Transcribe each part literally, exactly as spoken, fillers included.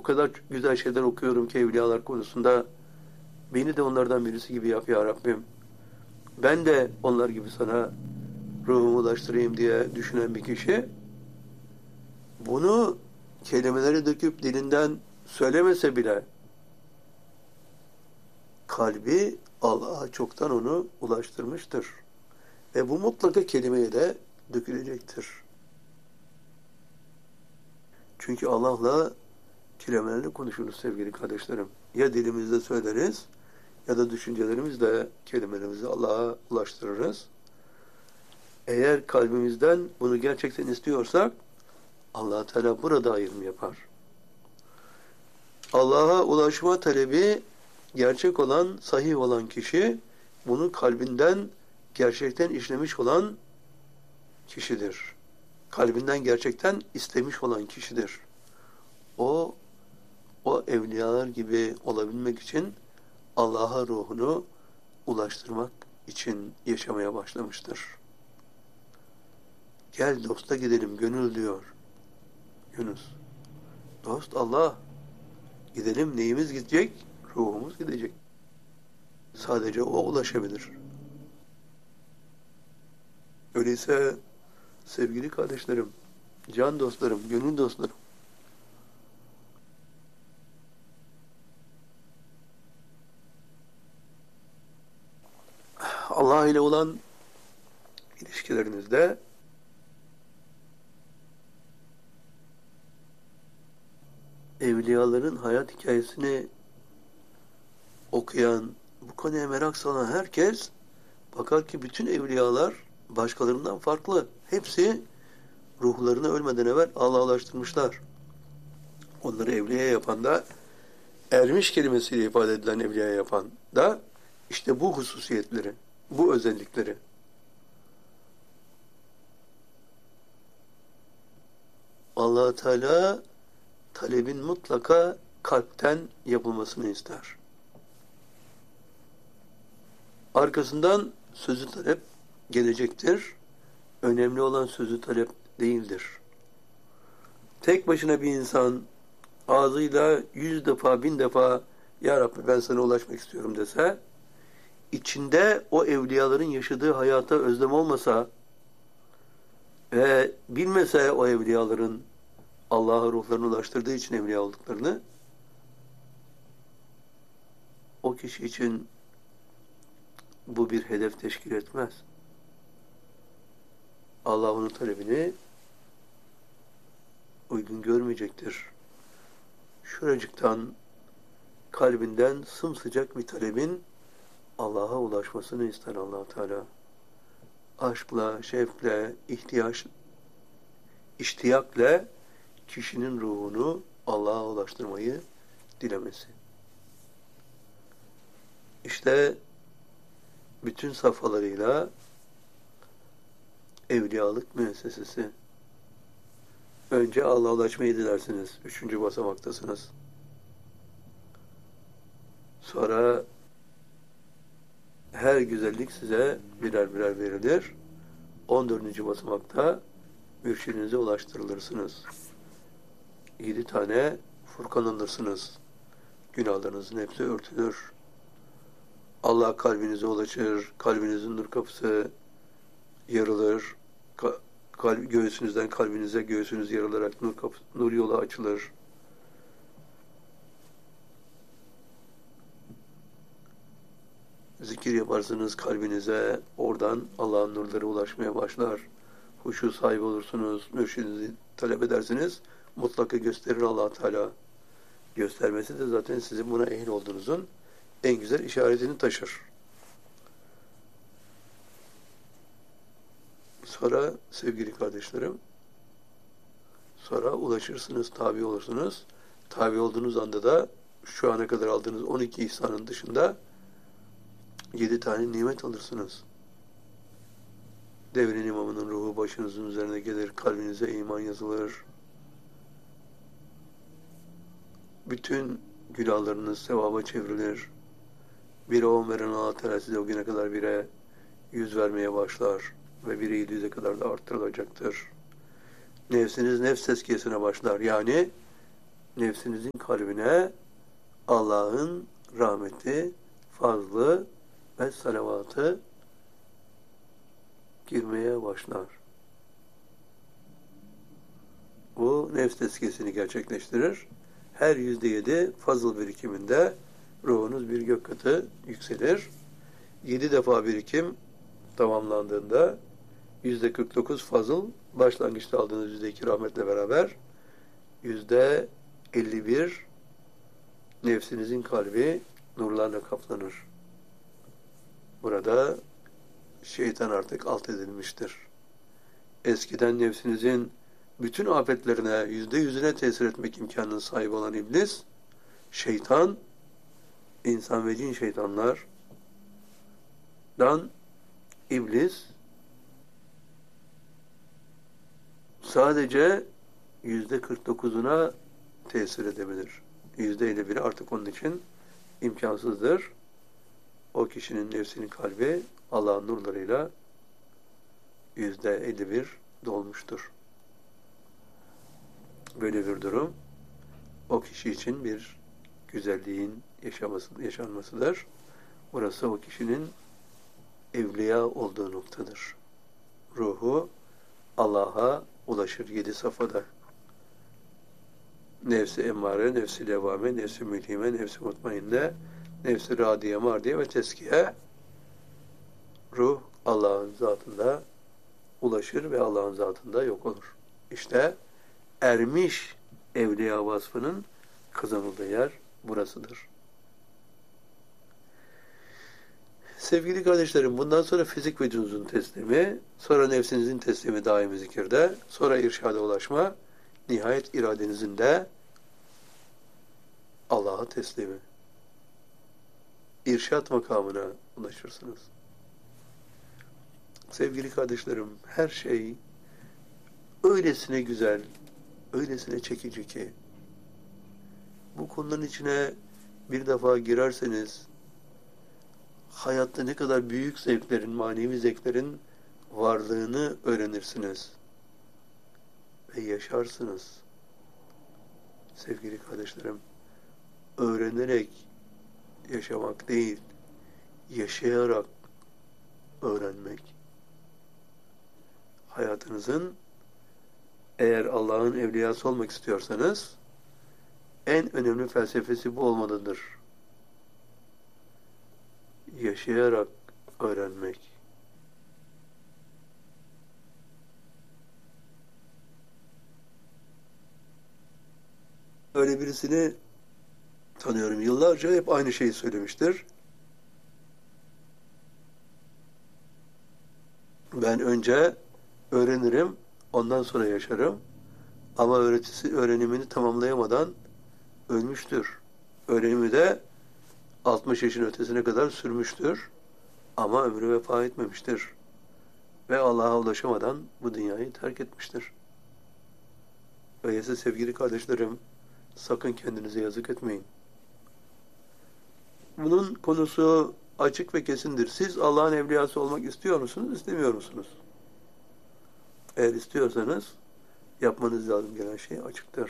kadar güzel şeyler okuyorum ki evliyalar konusunda. Beni de onlardan birisi gibi yap ya Rabbim. Ben de onlar gibi sana ruhumu ulaştırayım diye düşünen bir kişi, bunu kelimeleri döküp dilinden söylemese bile kalbi Allah'a çoktan onu ulaştırmıştır. Ve bu mutlaka kelimeyle dökülecektir. Çünkü Allah'la kelimelerle konuşuruz sevgili kardeşlerim. Ya dilimizde söyleriz ya da düşüncelerimizle kelimelerimizi Allah'a ulaştırırız. Eğer kalbimizden bunu gerçekten istiyorsak Allah Teala burada ayrım yapar. Allah'a ulaşma talebi gerçek olan, sahih olan kişi, bunu kalbinden gerçekten işlemiş olan kişidir. Kalbinden gerçekten istemiş olan kişidir. O, o evliyalar gibi olabilmek için Allah'a ruhunu ulaştırmak için yaşamaya başlamıştır. Gel dosta gidelim gönül diyor Yunus. Dost Allah. Gidelim, neyimiz gidecek? Ruhumuz gidecek. Sadece o ulaşabilir. Öyleyse sevgili kardeşlerim, can dostlarım, gönül dostlarım, Allah ile olan ilişkilerinizde evliyaların hayat hikayesini okuyan, bu konuya merak salan herkes bakar ki bütün evliyalar başkalarından farklı. Hepsi ruhlarını ölmeden evvel Allah'a ulaştırmışlar. Onları evliya yapan da, ermiş kelimesiyle ifade edilen evliya yapan da işte bu hususiyetleri, bu özellikleri. Allah Teala talebin mutlaka kalpten yapılmasını ister. Arkasından sözü talep gelecektir. Önemli olan sözü talep değildir. Tek başına bir insan ağzıyla yüz defa, bin defa Ya Rabbi ben sana ulaşmak istiyorum dese, içinde o evliyaların yaşadığı hayata özlem olmasa ve bilmese o evliyaların Allah'a ruhlarını ulaştırdığı için evliya olduklarını, o kişi için bu bir hedef teşkil etmez. Allah onun talebini uygun görmeyecektir. Şuracıktan, kalbinden sımsıcak bir talebin Allah'a ulaşmasını ister Allah Teala. Aşkla, şevkle, ihtiyaç, iştiyakla kişinin ruhunu Allah'a ulaştırmayı dilemesi. İşte bütün safhalarıyla evliyalık müessesesi. Önce Allah'a ulaşmayı dilersiniz. Üçüncü basamaktasınız. Sonra her güzellik size birer birer verilir. On dördüncü basamakta mürşidinize ulaştırılırsınız. Yedi tane Furkan alırsınız. Günahlarınızın hepsi örtülür. Allah kalbinize ulaşır. Kalbinizin nur kapısı yarılır. Ka kalp, göğsünüzden kalbinize göğsünüz yarılarak nur, kapı, nur yolu açılır. Zikir yaparsınız kalbinize. Oradan Allah'ın nurları ulaşmaya başlar. Huşu sahibi olursunuz. Mürşidinizi talep edersiniz. Mutlaka gösterir Allah Teala. Göstermesi de zaten sizin buna ehil olduğunuzun en güzel işaretini taşır. Sonra sevgili kardeşlerim, sonra ulaşırsınız, tabi olursunuz. Tabi olduğunuz anda da şu ana kadar aldığınız on iki ihsanın dışında yedi tane nimet alırsınız. Devrin imamının ruhu başınızın üzerine gelir, kalbinize iman yazılır. Bütün günahlarınız sevaba çevrilir. Bire on veren Allah Teala size o güne kadar bire yüz vermeye başlar ve bire yedi yüze kadar da arttırılacaktır. Nefsiniz nefs tezkiyesine başlar. Yani nefsinizin kalbine Allah'ın rahmeti, fazlı ve salavatı girmeye başlar. Bu nefs tezkiyesini gerçekleştirir. Her yüzde yedi fazıl birikiminde ruhunuz bir gök katı yükselir. Yedi defa birikim tamamlandığında yüzde kırk dokuz fazıl, başlangıçta aldığınız yüzde iki rahmetle beraber yüzde elli bir nefsinizin kalbi nurlarla kaplanır. Burada şeytan artık alt edilmiştir. Eskiden nefsinizin bütün afetlerine, yüzde yüzüne tesir etmek imkanının sahibi olan iblis, şeytan, insan ve cin şeytanlardan iblis sadece yüzde kırk dokuzuna tesir edebilir. Yüzde elli biri artık onun için imkansızdır. O kişinin nefsinin kalbi Allah'ın nurlarıyla yüzde elli bir dolmuştur. Böyle bir durum o kişi için bir güzelliğin yaşaması, yaşanmasıdır. Burası o kişinin evliya olduğu noktadır. Ruhu Allah'a ulaşır yedi safhada. Nefsi emmare, nefsi levame, nefsi mülhime, nefsi mutmainne, nefsi radiye, mardiye ve teskiye. Ruh Allah'ın zatında ulaşır ve Allah'ın zatında yok olur. İşte ermiş evliya vasfının kazanıldığı yer burasıdır. Sevgili kardeşlerim, bundan sonra fizik vücudunuzun teslimi, sonra nefsinizin teslimi daimi zikirde, sonra irşada ulaşma, nihayet iradenizin de Allah'a teslimi. İrşat makamına ulaşırsınız. Sevgili kardeşlerim, her şey öylesine güzel, öylesine çekici ki, bu konuların içine bir defa girerseniz, hayatta ne kadar büyük zevklerin, manevi zevklerin varlığını öğrenirsiniz ve yaşarsınız. Sevgili kardeşlerim, öğrenerek yaşamak değil, yaşayarak öğrenmek. Hayatınızın, eğer Allah'ın evliyası olmak istiyorsanız, en önemli felsefesi bu olmalıdır. Yaşayarak öğrenmek. Öyle birisini tanıyorum. Yıllarca hep aynı şeyi söylemiştir. Ben önce öğrenirim, ondan sonra yaşarım. Ama öğretisi, öğrenimini tamamlayamadan ölmüştür. Öğrenimi de altmış yaşın ötesine kadar sürmüştür. Ama ömrü vefa etmemiştir. Ve Allah'a ulaşamadan bu dünyayı terk etmiştir. Öyleyse sevgili kardeşlerim, sakın kendinize yazık etmeyin. Bunun konusu açık ve kesindir. Siz Allah'ın evliyası olmak istiyor musunuz, istemiyor musunuz? Eğer istiyorsanız yapmanız lazım gelen şey açıktır.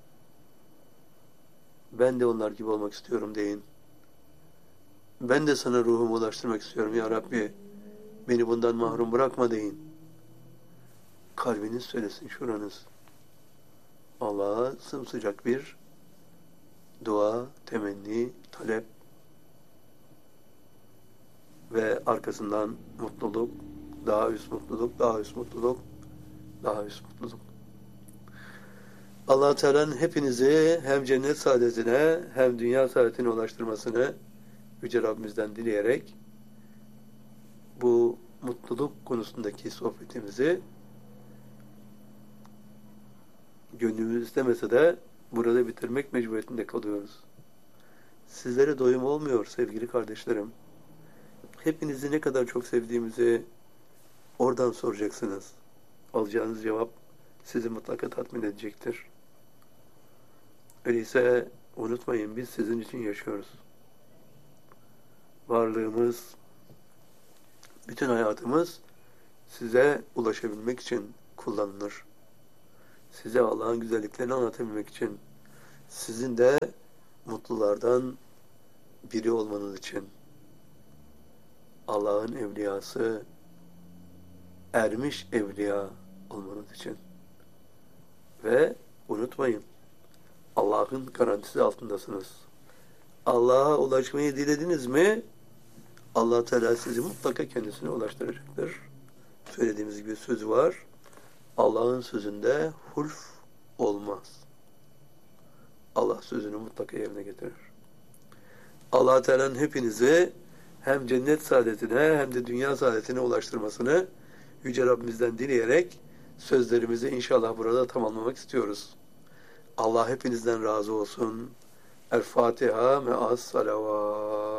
Ben de onlar gibi olmak istiyorum deyin. Ben de sana ruhumu ulaştırmak istiyorum ya Rabbi. Beni bundan mahrum bırakma deyin. Kalbiniz söylesin, şuranız. Allah'a sımsıcak bir dua, temenni, talep ve arkasından mutluluk, daha üst mutluluk, daha üst mutluluk, daha üst mutluluk. Allah-u Teala'nın hepinizi hem cennet saadetine hem dünya saadetine ulaştırmasını Yüce Rabbimizden dileyerek bu mutluluk konusundaki sohbetimizi gönlümüz istemese de burada bitirmek mecburiyetinde kalıyoruz. Sizlere doyum olmuyor sevgili kardeşlerim. Hepinizi ne kadar çok sevdiğimizi oradan soracaksınız. Alacağınız cevap sizi mutlaka tatmin edecektir. Öyleyse unutmayın, biz sizin için yaşıyoruz. Varlığımız, bütün hayatımız size ulaşabilmek için kullanılır. Size Allah'ın güzelliklerini anlatabilmek için, sizin de mutlulardan biri olmanız için, Allah'ın evliyası, ermiş evliya olmanız için. Ve unutmayın, Allah'ın garantisi altındasınız. Allah'a ulaşmayı dilediniz mi, Allah Teala sizi mutlaka kendisine ulaştıracaktır. Söylediğimiz gibi söz var. Allah'ın sözünde hulf olmaz. Allah sözünü mutlaka yerine getirir. Allah Teala'nın hepinizi hem cennet saadetine hem de dünya saadetine ulaştırmasını Yüce Rabbimizden dileyerek sözlerimizi inşallah burada tamamlamak istiyoruz. Allah hepinizden razı olsun. El Fatiha me'as salavat.